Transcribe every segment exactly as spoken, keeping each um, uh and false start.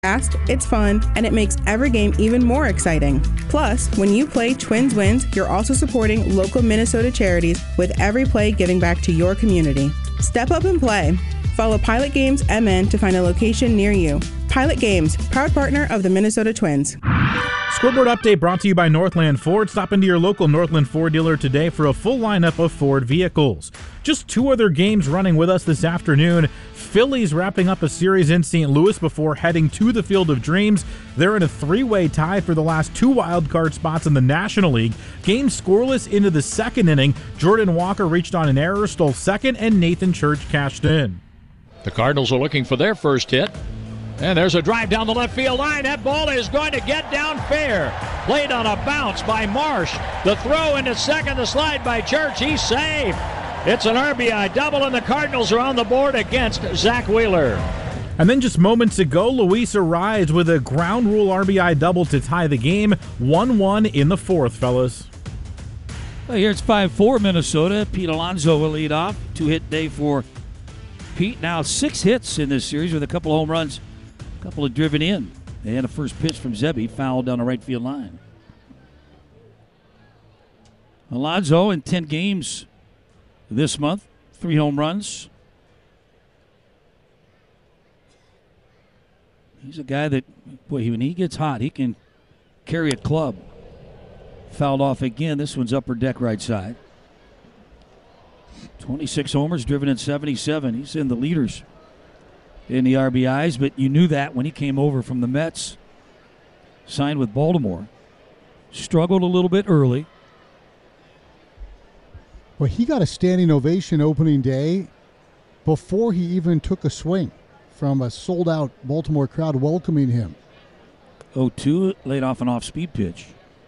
fast, it's fun, and it makes every game even more exciting. Plus, when you play Twins Wins, you're also supporting local Minnesota charities with every play giving back to your community. Step up and play. Follow Pilot Games M N to find a location near you. Pilot Games, proud partner of the Minnesota Twins. Scoreboard update brought to you by Northland Ford. Stop into your local Northland Ford dealer today for a full lineup of Ford vehicles. Just two other games running with us this afternoon. Phillies wrapping up a series in Saint Louis before heading to the Field of Dreams. They're in a three-way tie for the last two wild card spots in the National League. Game scoreless into the second inning. Jordan Walker reached on an error, stole second, and Nathan Church cashed in. The Cardinals are looking for their first hit. And there's a drive down the left field line. That ball is going to get down fair. Played on a bounce by Marsh. The throw into second, the slide by Church. He's safe. It's an R B I double, and the Cardinals are on the board against Zach Wheeler. And then just moments ago, Luis Arraez with a ground rule R B I double to tie the game. one one in the fourth, fellas. Well, here it's five four Minnesota. Pete Alonso will lead off. Two-hit day for Pete. Now six hits in this series with a couple home runs. A couple of driven in. And a first pitch from Zebby, fouled down the right field line. Alonso in ten games this month, three home runs. He's a guy that, boy, when he gets hot, he can carry a club. Fouled off again. This one's upper deck right side. twenty-six homers, driven in seventy-seven. He's in the leaders in the R B Is, but you knew that when he came over from the Mets, signed with Baltimore. Struggled a little bit early. Well, he got a standing ovation opening day before he even took a swing from a sold-out Baltimore crowd welcoming him. oh two, laid off an off-speed pitch.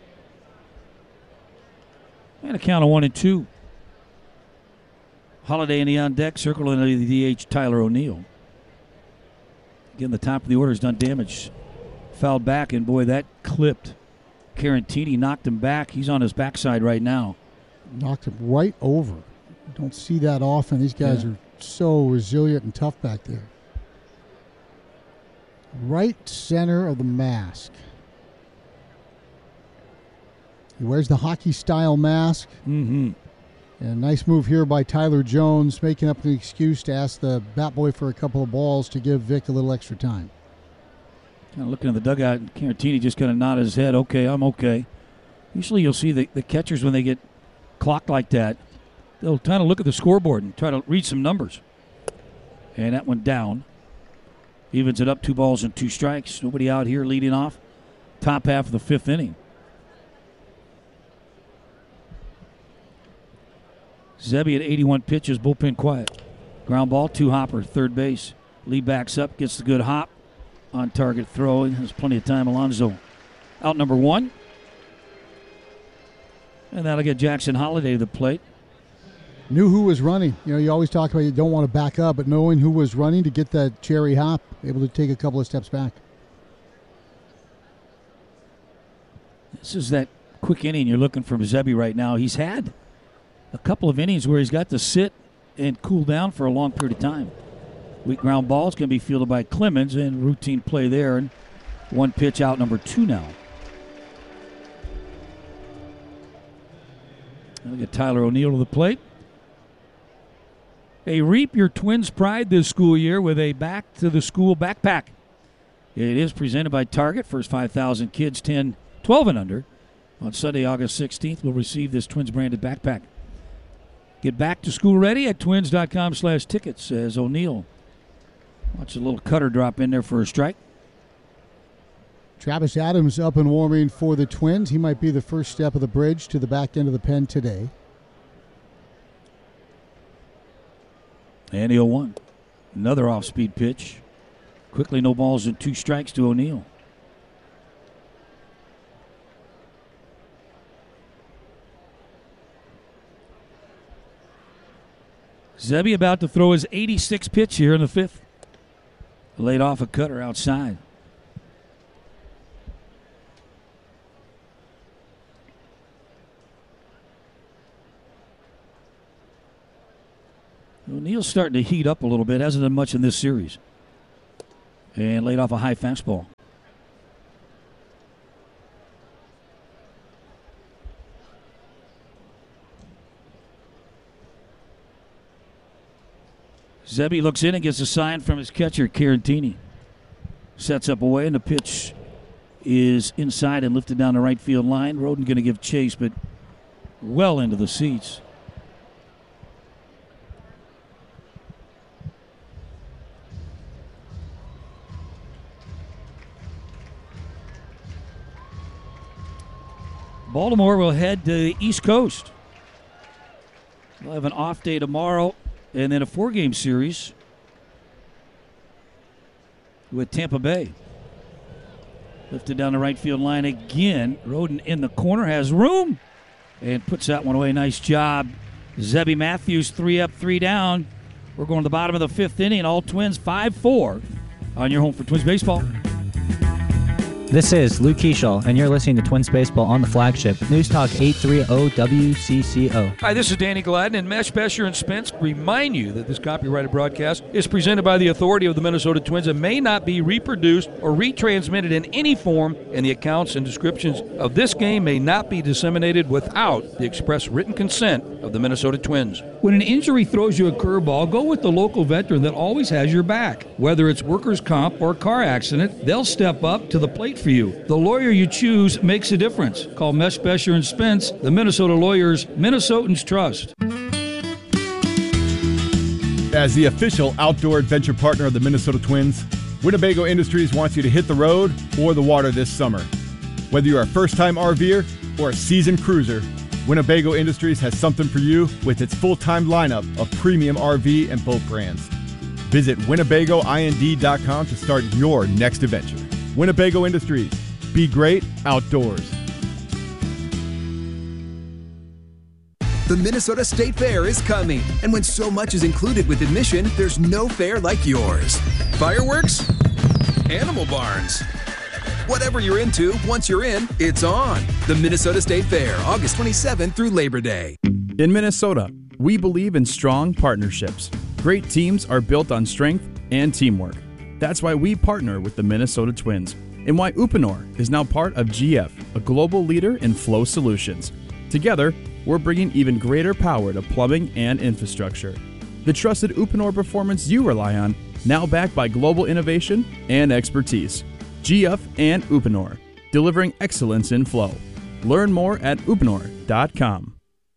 And a count of one and two. Holiday in the on deck, circle into the D H, Tyler O'Neill. Again, the top of the order has done damage. Fouled back, and boy, that clipped. Carantini knocked him back. He's on his backside right now. Knocked him right over. You don't see that often. These guys yeah. are so resilient and tough back there. Right center of the mask. He wears the hockey-style mask. Mm-hmm. And a nice move here by Tyler Jones, making up an excuse to ask the bat boy for a couple of balls to give Vic a little extra time. Kind of looking at the dugout, and Carantini just kind of nodded his head, okay, I'm okay. Usually you'll see the, the catchers when they get clocked like that, they'll kind of look at the scoreboard and try to read some numbers. And that went down. Evens it up, two balls and two strikes. Nobody out here leading off. Top half of the fifth inning. Zebby at eighty-one pitches, bullpen quiet. Ground ball, two hopper, third base. Lee backs up, gets the good hop. On target throw, has plenty of time. Alonso out number one. And that'll get Jackson Holiday to the plate. Knew who was running. You know, you always talk about you don't want to back up, but knowing who was running to get that cherry hop, able to take a couple of steps back. This is that quick inning you're looking for Zebby right now. He's had a couple of innings where he's got to sit and cool down for a long period of time. Weak ground balls can be fielded by Clemens, and routine play there. And one pitch out, number two now. Look at Tyler O'Neill to the plate. Hey, reap your Twins' pride this school year with a Back to the School backpack. It is presented by Target. First five thousand kids, ten, twelve and under, on Sunday, August sixteenth, will receive this Twins-branded backpack. Get back to school ready at twins.com slash tickets, says O'Neill. Watch a little cutter drop in there for a strike. Travis Adams up and warming for the Twins. He might be the first step of the bridge to the back end of the pen today. And the oh one. Another off-speed pitch. Quickly, no balls and two strikes to O'Neill. Zebby about to throw his eighty-sixth pitch here in the fifth. Laid off a cutter outside. O'Neill's starting to heat up a little bit. Hasn't done much in this series. And laid off a high fastball. Zebby looks in and gets a sign from his catcher, Carantini. Sets up away, and the pitch is inside and lifted down the right field line. Roden going to give chase, but well into the seats. Baltimore will head to the East Coast. They'll have an off day tomorrow and then a four-game series with Tampa Bay. Lifted down the right field line again. Roden in the corner, has room, and puts that one away. Nice job. Zebby Matthews, three up, three down. We're going to the bottom of the fifth inning. All Twins, five four on your home for Twins baseball. This is Luke Keishall, and you're listening to Twins Baseball on the flagship News Talk eight thirty W C C O. Hi, this is Danny Gladden, and Mesh, Besher, and Spence remind you that this copyrighted broadcast is presented by the authority of the Minnesota Twins and may not be reproduced or retransmitted in any form, and the accounts and descriptions of this game may not be disseminated without the express written consent of the Minnesota Twins. When an injury throws you a curveball, go with the local veteran that always has your back. Whether it's workers' comp or car accident, they'll step up to the plate for you. The lawyer you choose makes a difference. Call Mesh, Besher, and Spence, the Minnesota lawyers Minnesotans trust. As the official outdoor adventure partner of the Minnesota Twins, Winnebago Industries wants you to hit the road or the water this summer. Whether you're a first-time RVer or a seasoned cruiser, Winnebago Industries has something for you with its full-time lineup of premium R V and boat brands. Visit Winnebago I N D dot com to start your next adventure. Winnebago Industries. Be great outdoors. The Minnesota State Fair is coming, and when so much is included with admission, there's no fair like yours. Fireworks? Animal barns? Whatever you're into, once you're in, it's on. The Minnesota State Fair, August twenty-seventh through Labor Day. In Minnesota, we believe in strong partnerships. Great teams are built on strength and teamwork. That's why we partner with the Minnesota Twins, and why Uponor is now part of G F, a global leader in flow solutions. Together, we're bringing even greater power to plumbing and infrastructure. The trusted Uponor performance you rely on, now backed by global innovation and expertise. G F and Uponor, delivering excellence in flow. Learn more at uponor dot com.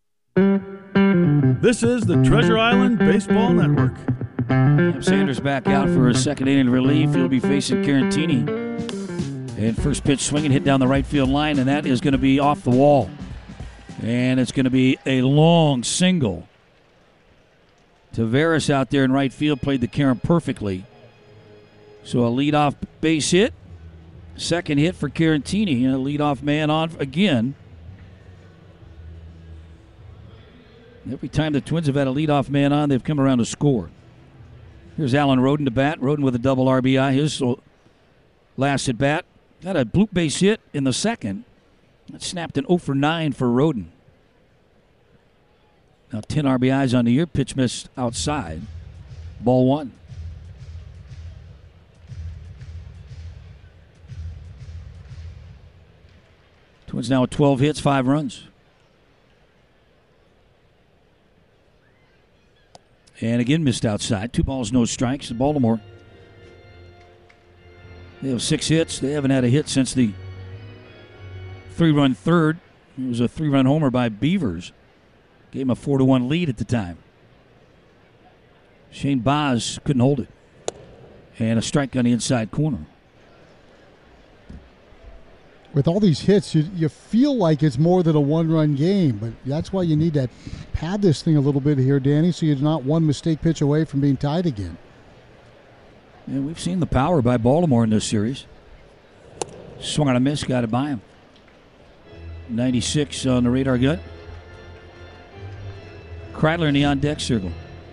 This is the Treasure Island Baseball Network. Cam Sanders back out for a second inning relief. He'll be facing Carantini. And first pitch swinging, hit down the right field line, and that is going to be off the wall. And it's going to be a long single. Tavares out there in right field played the Karen perfectly. So a leadoff base hit. Second hit for Carantini, and a leadoff man on again. Every time the Twins have had a leadoff man on, they've come around to score. Here's Alan Roden to bat. Roden with a double R B I. His last at bat. Got a bloop base hit in the second. That snapped an oh for nine for Roden. Now ten R B Is on the year. Pitch missed outside. Ball one. Twins now with twelve hits, five runs. And again missed outside. Two balls, no strikes. Baltimore, they have six hits. They haven't had a hit since the three-run third. It was a three-run homer by Beavers. Gave him a four to one lead at the time. Shane Baz couldn't hold it. And a strike on the inside corner. With all these hits, you, you feel like it's more than a one-run game, but that's why you need to pad this thing a little bit here, Danny, so you're not one mistake pitch away from being tied again. Yeah, we've seen the power by Baltimore in this series. Swung on a miss, got it by him. ninety-six on the radar gun. Kreidler in the on-deck circle.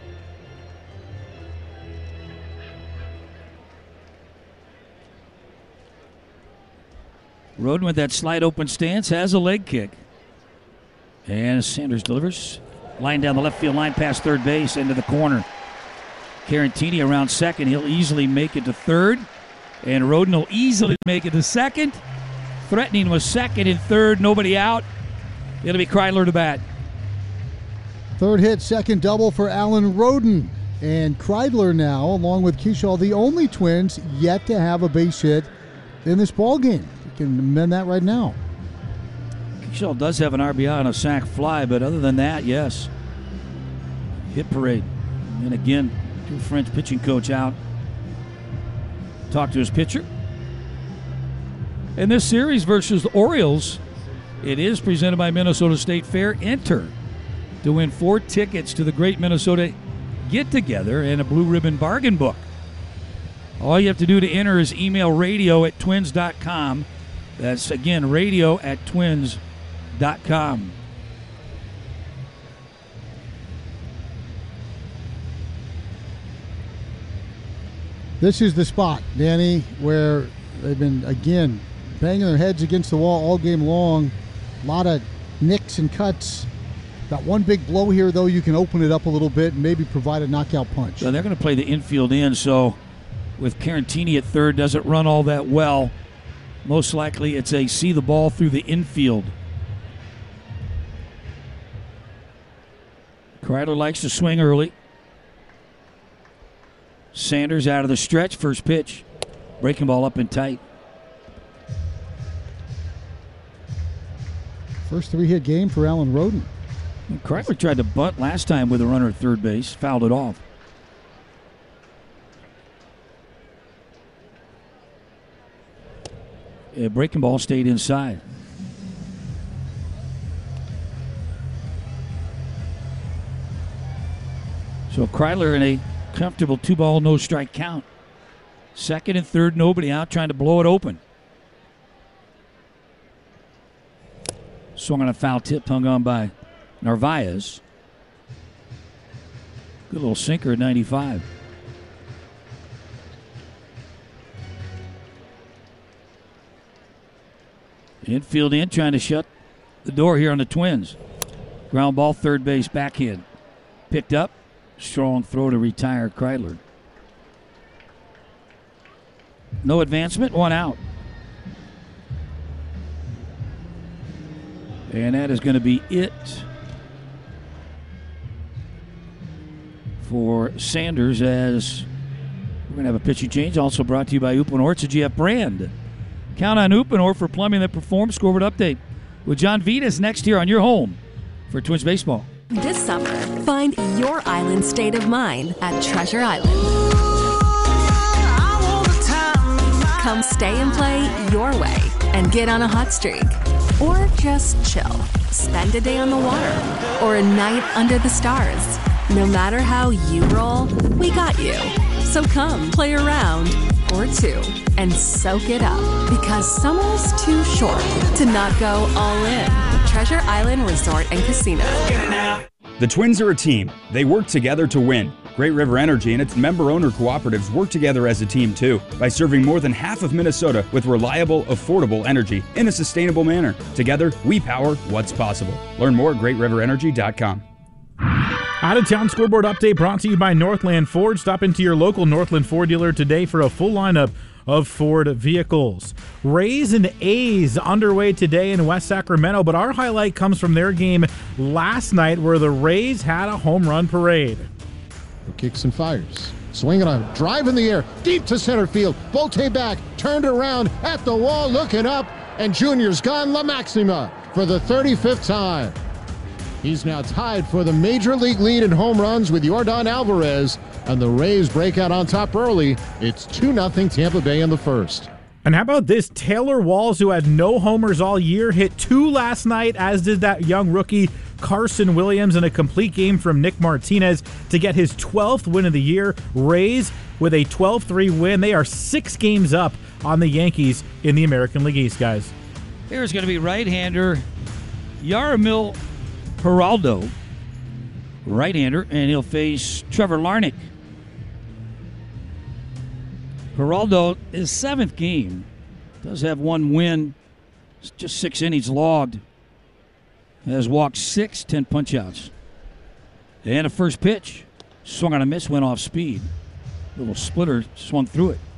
Roden with that slide open stance has a leg kick. And Sanders delivers. Line down the left field line past third base into the corner. Carantini around second. He'll easily make it to third. And Roden will easily make it to second. Threatening with second and third. Nobody out. It'll be Kreidler to bat. Third hit, second double for Alan Roden. And Kreidler now, along with Keschall, the only Twins yet to have a base hit in this ball game. You can amend that right now. Keschall does have an R B I on a sac fly, but other than that, yes. Hit parade. And again, Drew French, pitching coach, out. Talk to his pitcher. In this series versus the Orioles, it is presented by Minnesota State Fair. Enter to win four tickets to the Great Minnesota Get-Together and a Blue Ribbon Bargain Book. All you have to do to enter is email radio at twins dot com. That's, again, radio at twins dot com. This is the spot, Danny, where they've been, again, banging their heads against the wall all game long. A lot of nicks and cuts. Got one big blow here, though. You can open it up a little bit and maybe provide a knockout punch. So they're going to play the infield in, so with Carantini at third, doesn't run all that well. Most likely it's a see the ball through the infield. Kreidler likes to swing early. Sanders out of the stretch, first pitch. Breaking ball up and tight. First three-hit game for Alan Roden. Kreidler tried to bunt last time with a runner at third base, fouled it off. A breaking ball stayed inside. So Kreidler in a comfortable two-ball, no-strike count. Second and third, nobody out, trying to blow it open. Swung on a foul tip, hung on by Narvaez. Good little sinker at ninety-five. Infield in, trying to shut the door here on the Twins. Ground ball, third base, backhand. Picked up. Strong throw to retire Kreidler. No advancement, one out. And that is going to be it for Sanders, as we're going to have a pitching change. Also brought to you by Uponor. It's a G F brand. Count on Uponor for plumbing that performs. Scoreboard update with John Vitas next here on your home for Twins Baseball. This summer, find your island state of mind at Treasure Island. Come stay and play your way and get on a hot streak. Or just chill. Spend a day on the water or a night under the stars. No matter how you roll, we got you. So come play around or two and soak it up, because summer's too short to not go all in. Treasure Island Resort and Casino. The Twins are a team. They work together to win. Great River Energy and its member-owner cooperatives work together as a team too, by serving more than half of Minnesota with reliable, affordable energy in a sustainable manner. Together, we power what's possible. Learn more at great river energy dot com. Out-of-town scoreboard update brought to you by Northland Ford. Stop into your local Northland Ford dealer today for a full lineup of Ford vehicles. Rays and A's underway today in West Sacramento, but our highlight comes from their game last night where the Rays had a home run parade. Kicks and fires. Swinging on a drive in the air, deep to center field. Bolte back, turned around at the wall, looking up, and Junior's gone La Maxima for the thirty-fifth time. He's now tied for the major league lead in home runs with Yordan Alvarez, and the Rays break out on top early. It's two nothing Tampa Bay in the first. And how about this? Taylor Walls, who had no homers all year, hit two last night, as did that young rookie Carson Williams, in a complete game from Nick Martinez to get his twelfth win of the year. Rays with a twelve three win. They are six games up on the Yankees in the American League East, guys. Here's going to be right-hander Yaramil Geraldo, right-hander, and he'll face Trevor Larnach. Geraldo, his seventh game, does have one win, just six innings logged, has walked six, ten punch-outs. And a first pitch, swung on a miss, went off speed. Little splitter, swung through it.